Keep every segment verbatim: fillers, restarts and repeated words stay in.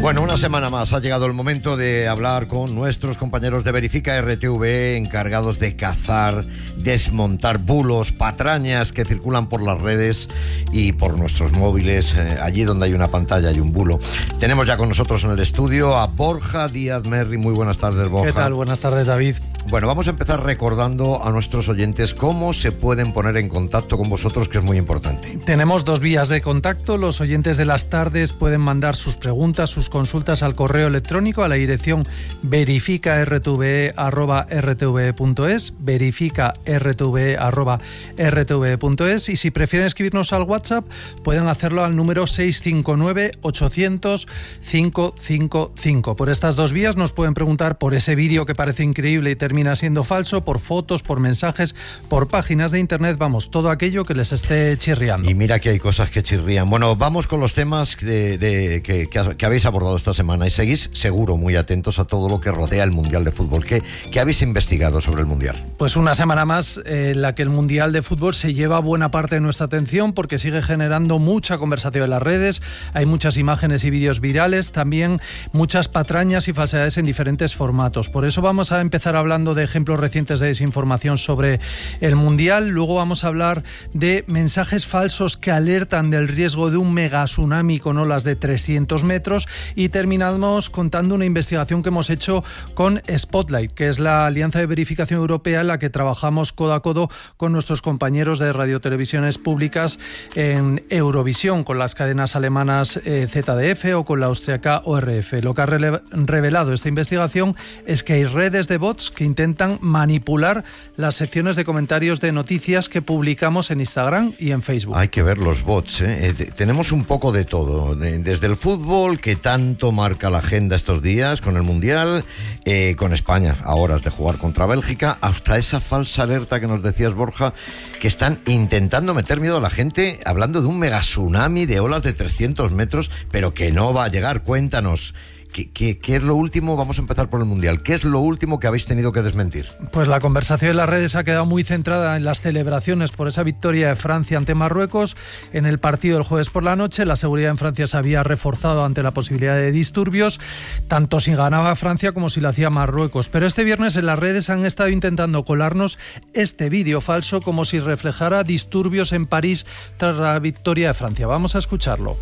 Bueno, una semana más ha llegado el momento de hablar con nuestros compañeros de Verifica R T V, encargados de cazar, desmontar bulos, patrañas que circulan por las redes y por nuestros móviles, eh, allí donde hay una pantalla y un bulo. Tenemos ya con nosotros en el estudio a Borja Díaz Merri. Muy buenas tardes, Borja. ¿Qué tal? Buenas tardes, David. Bueno, vamos a empezar recordando a nuestros oyentes cómo se pueden poner en contacto con vosotros, que es muy importante. Tenemos dos vías de contacto. Los oyentes de las tardes pueden mandar sus preguntas, sus consultas al correo electrónico a la dirección verifica r t v arroba r t v punto es, verifica r t v arroba r t v punto es, y si prefieren escribirnos al WhatsApp pueden hacerlo al número seis cinco nueve ochocientos cinco cinco cinco. Por estas dos vías nos pueden preguntar por ese vídeo que parece increíble y termina siendo falso, por fotos, por mensajes, por páginas de internet, vamos, todo aquello que les esté chirriando. Y mira que hay cosas que chirrían. Bueno, vamos con los temas de, de, que, que, que habéis abordado esta semana, y seguís seguro muy atentos a todo lo que rodea el Mundial de Fútbol. ¿Qué, qué habéis investigado sobre el Mundial? Pues una semana más eh, en la que el Mundial de Fútbol se lleva buena parte de nuestra atención, porque sigue generando mucha conversación en las redes, hay muchas imágenes y vídeos virales, también muchas patrañas y falsedades en diferentes formatos. Por eso vamos a empezar hablando de ejemplos recientes de desinformación sobre el Mundial, luego vamos a hablar de mensajes falsos que alertan del riesgo de un mega tsunami con olas de trescientos metros, y terminamos contando una investigación que hemos hecho con Spotlight, que es la alianza de verificación europea en la que trabajamos codo a codo con nuestros compañeros de radiotelevisiones públicas en Eurovisión, con las cadenas alemanas eh, Z D F o con la austriaca O R F. Lo que ha rele- revelado esta investigación es que hay redes de bots que intentan manipular las secciones de comentarios de noticias que publicamos en Instagram y en Facebook. Hay que ver los bots, ¿eh? Eh, tenemos un poco de todo, desde el fútbol, que tanto marca la agenda estos días con el Mundial, eh, con España a horas de jugar contra Bélgica, hasta esa falsa alerta que nos decías, Borja, que están intentando meter miedo a la gente hablando de un mega tsunami de olas de trescientos metros, pero que no va a llegar. Cuéntanos. ¿Qué, qué, ¿Qué es lo último? Vamos a empezar por el Mundial. ¿Qué es lo último que habéis tenido que desmentir? Pues la conversación en las redes ha quedado muy centrada en las celebraciones por esa victoria de Francia ante Marruecos. En el partido del jueves por la noche, la seguridad en Francia se había reforzado ante la posibilidad de disturbios, tanto si ganaba Francia como si lo hacía Marruecos. Pero este viernes en las redes han estado intentando colarnos este vídeo falso como si reflejara disturbios en París tras la victoria de Francia. Vamos a escucharlo.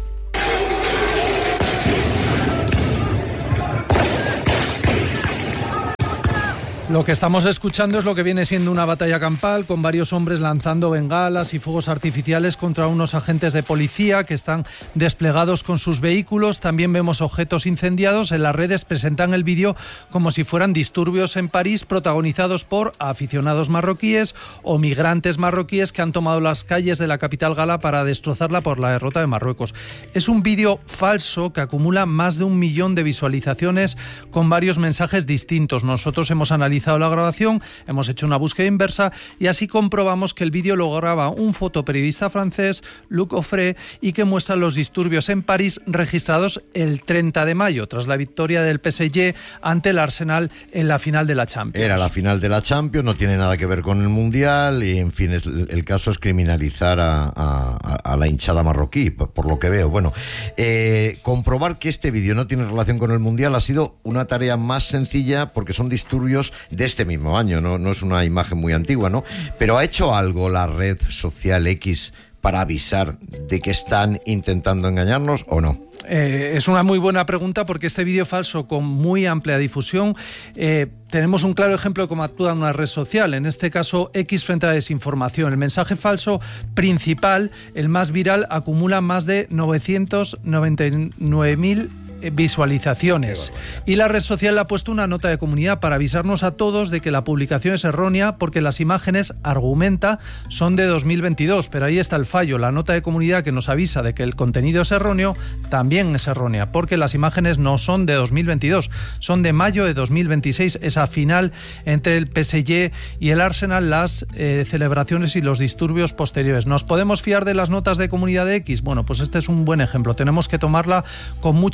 Lo que estamos escuchando es lo que viene siendo una batalla campal, con varios hombres lanzando bengalas y fuegos artificiales contra unos agentes de policía que están desplegados con sus vehículos. También vemos objetos incendiados. En las redes presentan el vídeo como si fueran disturbios en París protagonizados por aficionados marroquíes o migrantes marroquíes que han tomado las calles de la capital gala para destrozarla por la derrota de Marruecos. Es un vídeo falso que acumula más de un millón de visualizaciones con varios mensajes distintos. Nosotros hemos analizado la grabación, hemos hecho una búsqueda inversa y así comprobamos que el vídeo lo graba un fotoperiodista francés, Luc Offray, y que muestra los disturbios en París registrados el treinta de mayo, tras la victoria del P S G ante el Arsenal en la final de la Champions. Era la final de la Champions, no tiene nada que ver con el Mundial, y en fin, es, el caso es criminalizar a, a, a la hinchada marroquí, por, por lo que veo. Bueno, eh, comprobar que este vídeo no tiene relación con el Mundial ha sido una tarea más sencilla, porque son disturbios de este mismo año, no, no es una imagen muy antigua, ¿no? Pero ¿ha hecho algo la red social X para avisar de que están intentando engañarnos o no? Eh, es una muy buena pregunta, porque este vídeo falso con muy amplia difusión, eh, tenemos un claro ejemplo de cómo actúa una red social, en este caso X frente a la desinformación. El mensaje falso principal, el más viral, acumula más de novecientos noventa y nueve mil visualizaciones, y la red social ha puesto una nota de comunidad para avisarnos a todos de que la publicación es errónea, porque las imágenes, argumenta, son de dos mil veintidós, pero ahí está el fallo. La nota de comunidad que nos avisa de que el contenido es erróneo también es errónea, porque las imágenes no son de dos mil veintidós, son de mayo de dos mil veintiséis, esa final entre el P S G y el Arsenal, las eh, celebraciones y los disturbios posteriores. ¿Nos podemos fiar de las notas de comunidad de X? Bueno, pues este es un buen ejemplo. Tenemos que tomarla con mucha cautela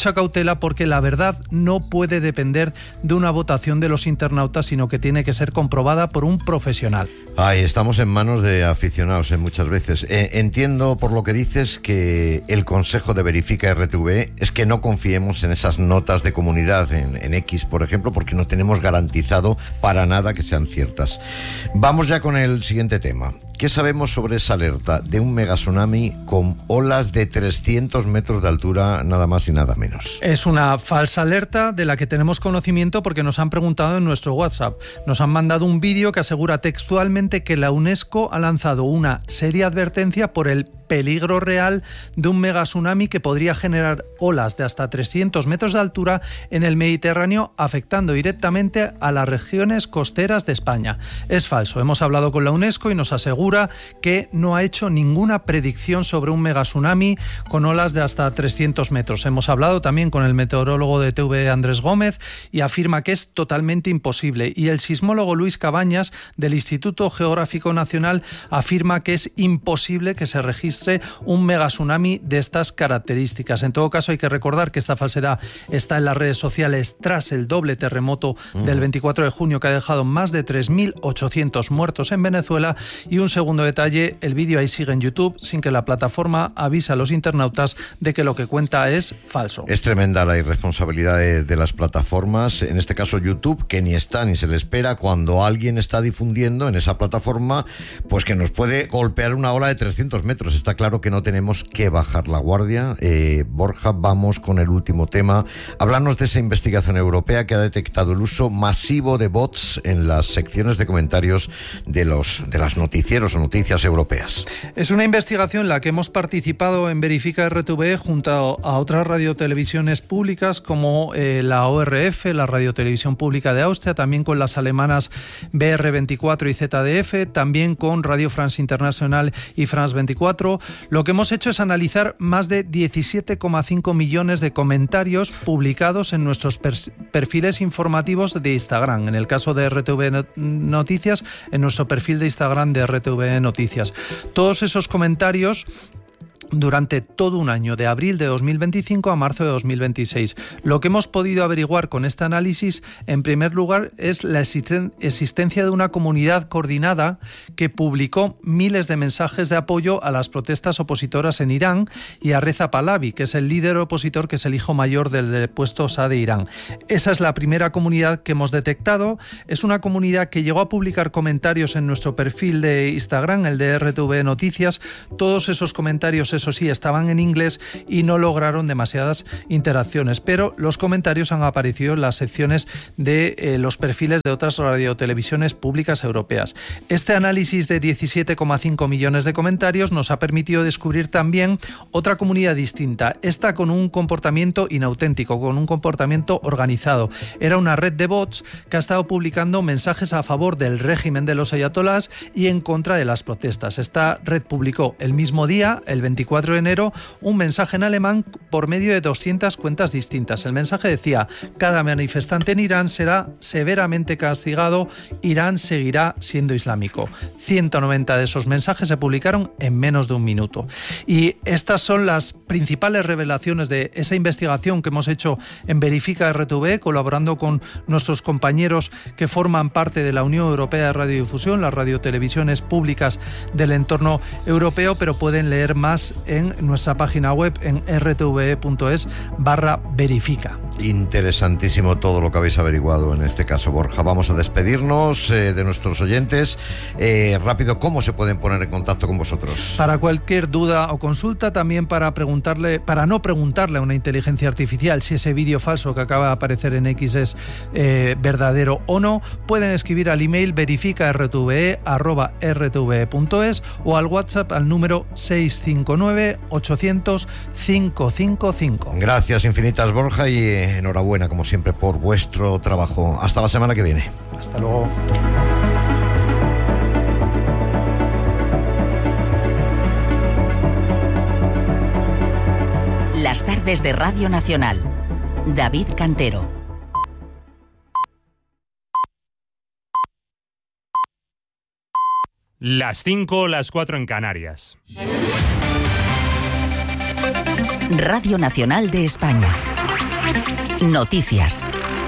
cautela porque la verdad no puede depender de una votación de los internautas, sino que tiene que ser comprobada por un profesional. Ay, estamos en manos de aficionados eh, muchas veces. Eh, entiendo por lo que dices que el consejo de Verifica R T V E es que no confiemos en esas notas de comunidad en, en X, por ejemplo, porque no tenemos garantizado para nada que sean ciertas. Vamos ya con el siguiente tema. ¿Qué sabemos sobre esa alerta de un megatsunami con olas de trescientos metros de altura, nada más y nada menos? Es una falsa alerta de la que tenemos conocimiento porque nos han preguntado en nuestro WhatsApp. Nos han mandado un vídeo que asegura textualmente que la UNESCO ha lanzado una seria advertencia por el peligro real de un megatsunami que podría generar olas de hasta trescientos metros de altura en el Mediterráneo, afectando directamente a las regiones costeras de España. Es falso. Hemos hablado con la UNESCO y nos asegura que no ha hecho ninguna predicción sobre un megatsunami con olas de hasta trescientos metros. Hemos hablado también con el meteorólogo de T V E Andrés Gómez y afirma que es totalmente imposible. Y el sismólogo Luis Cabañas del Instituto Geográfico Nacional afirma que es imposible que se registre un megatsunami de estas características. En todo caso, hay que recordar que esta falsedad está en las redes sociales tras el doble terremoto mm. del veinticuatro de junio, que ha dejado más de tres mil ochocientos muertos en Venezuela. Y un segundo detalle, el vídeo ahí sigue en YouTube sin que la plataforma avise a los internautas de que lo que cuenta es falso. Es tremenda la irresponsabilidad de, de las plataformas, en este caso YouTube, que ni está ni se le espera cuando alguien está difundiendo en esa plataforma, pues que nos puede golpear una ola de trescientos metros. Está claro que no tenemos que bajar la guardia. Eh, Borja, vamos con el último tema. Hablarnos de esa investigación europea que ha detectado el uso masivo de bots en las secciones de comentarios de los de las noticieros o noticias europeas. Es una investigación en la que hemos participado en Verifica R T V E junto a otras radiotelevisiones públicas como eh, la O R F, la Radiotelevisión Pública de Austria, también con las alemanas B R veinticuatro y Z D F, también con Radio France International y France veinticuatro. Lo que hemos hecho es analizar más de diecisiete coma cinco millones de comentarios publicados en nuestros perfiles informativos de Instagram. En el caso de R T V E Noticias, en nuestro perfil de Instagram de R T V E Noticias. Todos esos comentarios durante todo un año, de abril de dos mil veinticinco a marzo de dos mil veintiséis. Lo que hemos podido averiguar con este análisis, en primer lugar, es la existencia de una comunidad coordinada que publicó miles de mensajes de apoyo a las protestas opositoras en Irán y a Reza Pahlavi, que es el líder opositor, que es el hijo mayor del depuesto Shah de Irán. Esa es la primera comunidad que hemos detectado. Es una comunidad que llegó a publicar comentarios en nuestro perfil de Instagram, el de R T V E Noticias. Todos esos comentarios, eso sí, estaban en inglés y no lograron demasiadas interacciones, pero los comentarios han aparecido en las secciones de eh, los perfiles de otras radiotelevisiones públicas europeas. Este análisis de diecisiete coma cinco millones de comentarios nos ha permitido descubrir también otra comunidad distinta, esta con un comportamiento inauténtico, con un comportamiento organizado. Era una red de bots que ha estado publicando mensajes a favor del régimen de los ayatolás y en contra de las protestas. Esta red publicó el mismo día, el veinticuatro de enero, un mensaje en alemán por medio de doscientas cuentas distintas. El mensaje decía: cada manifestante en Irán será severamente castigado, Irán seguirá siendo islámico. ciento noventa de esos mensajes se publicaron en menos de un minuto. Y estas son las principales revelaciones de esa investigación que hemos hecho en Verifica R T V E, colaborando con nuestros compañeros que forman parte de la Unión Europea de Radiodifusión, las radiotelevisiones públicas del entorno europeo, pero pueden leer más en nuestra página web en r t v e punto es barra verifica. Interesantísimo todo lo que habéis averiguado en este caso, Borja. Vamos a despedirnos eh, de nuestros oyentes. Eh, rápido, ¿cómo se pueden poner en contacto con vosotros? Para cualquier duda o consulta, también para preguntarle, para no preguntarle a una inteligencia artificial si ese vídeo falso que acaba de aparecer en X es eh, verdadero o no, pueden escribir al email verifica r t v e arroba r t v e punto es o al WhatsApp al número seis cinco nueve ochocientos cinco cinco cinco. Gracias infinitas, Borja, y eh, enhorabuena, como siempre, por vuestro trabajo. Hasta la semana que viene. Hasta luego. Las tardes de Radio Nacional. David Cantero. Las cinco, las cuatro en Canarias. Radio Nacional de España. Noticias.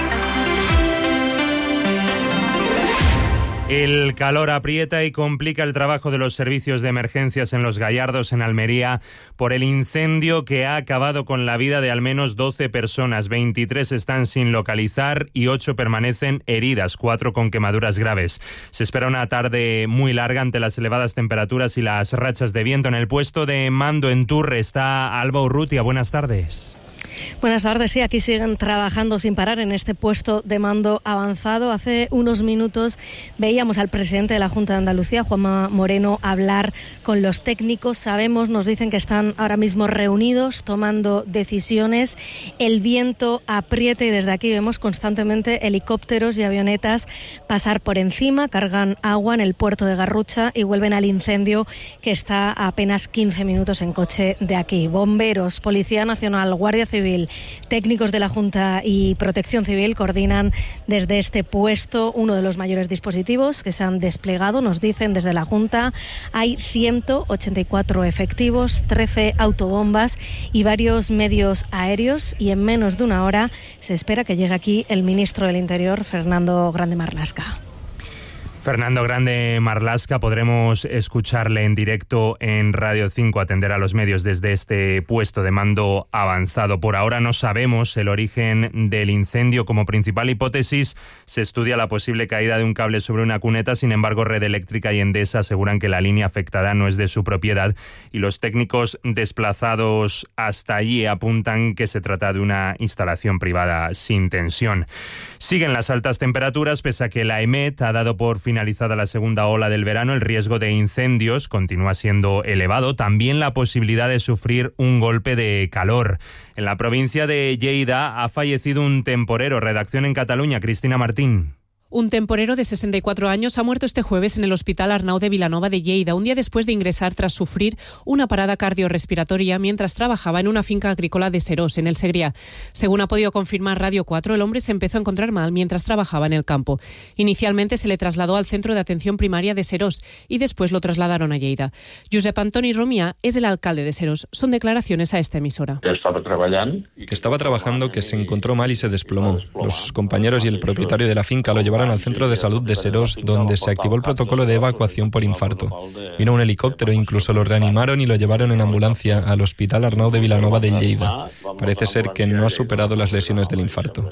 El calor aprieta y complica el trabajo de los servicios de emergencias en Los Gallardos, en Almería, por el incendio que ha acabado con la vida de al menos doce personas. veintitrés están sin localizar y ocho permanecen heridas, cuatro con quemaduras graves. Se espera una tarde muy larga ante las elevadas temperaturas y las rachas de viento. En el puesto de mando en Turre está Alba Urrutia. Buenas tardes. Buenas tardes, sí, aquí siguen trabajando sin parar en este puesto de mando avanzado. Hace unos minutos veíamos al presidente de la Junta de Andalucía, Juanma Moreno, hablar con los técnicos. Sabemos, nos dicen que están ahora mismo reunidos tomando decisiones. El viento aprieta y desde aquí vemos constantemente helicópteros y avionetas pasar por encima, cargan agua en el puerto de Garrucha y vuelven al incendio que está a apenas quince minutos en coche de aquí. Bomberos, Policía Nacional, Guardia Civil, técnicos de la Junta y Protección Civil coordinan desde este puesto uno de los mayores dispositivos que se han desplegado. Nos dicen desde la Junta hay ciento ochenta y cuatro efectivos, trece autobombas y varios medios aéreos, y en menos de una hora se espera que llegue aquí el ministro del Interior, Fernando Grande Marlaska. Fernando Grande Marlaska, podremos escucharle en directo en Radio cinco, atender a los medios desde este puesto de mando avanzado. Por ahora no sabemos el origen del incendio. Como principal hipótesis se estudia la posible caída de un cable sobre una cuneta. Sin embargo, Red Eléctrica y Endesa aseguran que la línea afectada no es de su propiedad, y los técnicos desplazados hasta allí apuntan que se trata de una instalación privada sin tensión. Siguen las altas temperaturas, pese a que la EMET ha dado por fin finalizada la segunda ola del verano. El riesgo de incendios continúa siendo elevado. También la posibilidad de sufrir un golpe de calor. En la provincia de Lleida ha fallecido un temporero. Redacción en Cataluña, Cristina Martín. Un temporero de sesenta y cuatro años ha muerto este jueves en el Hospital Arnau de Vilanova de Lleida, un día después de ingresar tras sufrir una parada cardiorrespiratoria mientras trabajaba en una finca agrícola de Serós, en el Segrià. Según ha podido confirmar Radio cuatro, el hombre se empezó a encontrar mal mientras trabajaba en el campo. Inicialmente se le trasladó al Centro de Atención Primaria de Serós y después lo trasladaron a Lleida. Josep Antoni Romià es el alcalde de Serós. Son declaraciones a esta emisora. Que estaba trabajando, que se encontró mal y se desplomó. Los compañeros y el propietario de la finca lo llevaron al centro de salud de Serós, donde se activó el protocolo de evacuación por infarto. Vino un helicóptero, incluso lo reanimaron y lo llevaron en ambulancia al Hospital Arnau de Vilanova de Lleida. Parece ser que no ha superado las lesiones del infarto.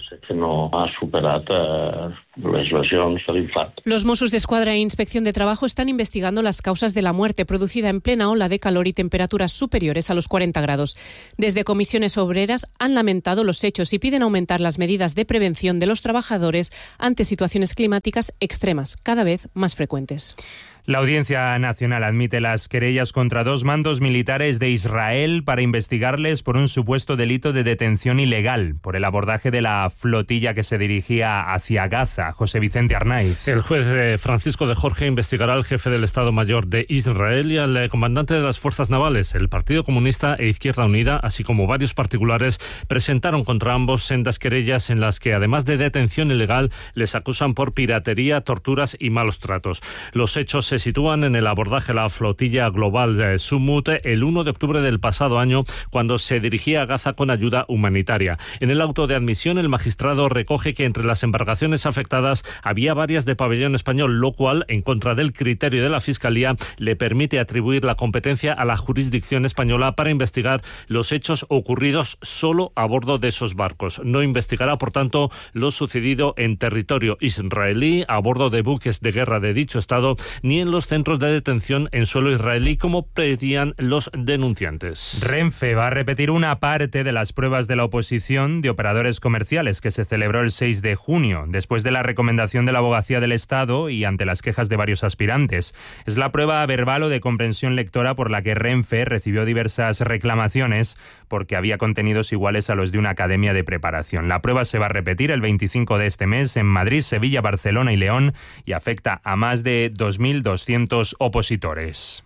Los Mossos d'Esquadra e Inspección de Trabajo están investigando las causas de la muerte producida en plena ola de calor y temperaturas superiores a los cuarenta grados. Desde comisiones obreras han lamentado los hechos y piden aumentar las medidas de prevención de los trabajadores ante situaciones climáticas extremas, cada vez más frecuentes. La Audiencia Nacional admite las querellas contra dos mandos militares de Israel para investigarles por un supuesto delito de detención ilegal por el abordaje de la flotilla que se dirigía hacia Gaza. José Vicente Arnaiz. El juez Francisco de Jorge investigará al jefe del Estado Mayor de Israel y al comandante de las Fuerzas Navales. El Partido Comunista e Izquierda Unida, así como varios particulares, presentaron contra ambos sendas querellas en las que, además de detención ilegal, les acusan por piratería, torturas y malos tratos. Los hechos se sitúan en el abordaje a la flotilla global de Sumut el uno de octubre del pasado año, cuando se dirigía a Gaza con ayuda humanitaria. En el auto de admisión, el magistrado recoge que entre las embarcaciones afectadas había varias de pabellón español, lo cual, en contra del criterio de la Fiscalía, le permite atribuir la competencia a la jurisdicción española para investigar los hechos ocurridos solo a bordo de esos barcos. No investigará, por tanto, lo sucedido en territorio israelí, a bordo de buques de guerra de dicho Estado, ni en los centros de detención en suelo israelí, como pedían los denunciantes. Renfe va a repetir una parte de las pruebas de la oposición de operadores comerciales que se celebró el seis de junio, después de la recomendación de la Abogacía del Estado y ante las quejas de varios aspirantes. Es la prueba verbal o de comprensión lectora por la que Renfe recibió diversas reclamaciones porque había contenidos iguales a los de una academia de preparación. La prueba se va a repetir el veinticinco de este mes en Madrid, Sevilla, Barcelona y León y afecta a más de dos mil doscientos opositores.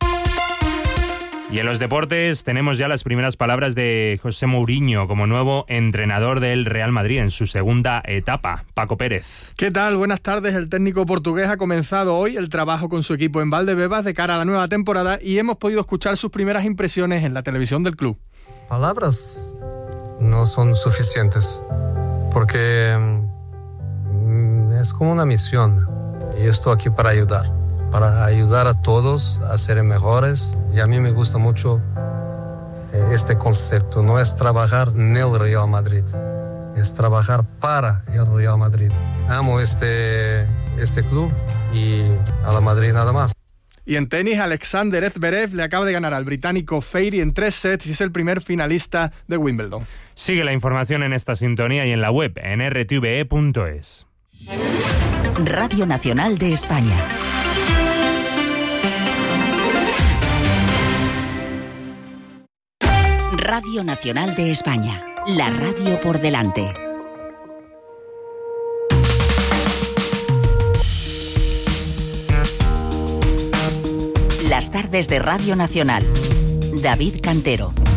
Y en los deportes tenemos ya las primeras palabras de José Mourinho como nuevo entrenador del Real Madrid en su segunda etapa. Paco Pérez. ¿Qué tal? Buenas tardes. El técnico portugués ha comenzado hoy el trabajo con su equipo en Valdebebas de cara a la nueva temporada y hemos podido escuchar sus primeras impresiones en la televisión del club. Palabras no son suficientes, porque mm, es como una misión. Y yo estoy aquí para ayudar, para ayudar a todos a ser mejores. Y a mí me gusta mucho eh, este concepto. No es trabajar en el Real Madrid, es trabajar para el Real Madrid. Amo este, este club y a la Madrid nada más. Y en tenis, Alexander Zverev le acaba de ganar al británico Feiry en tres sets y es el primer finalista de Wimbledon. Sigue la información en esta sintonía y en la web en r t v e punto es. Radio Nacional de España. Radio Nacional de España. La radio por delante. Las tardes de Radio Nacional. David Cantero.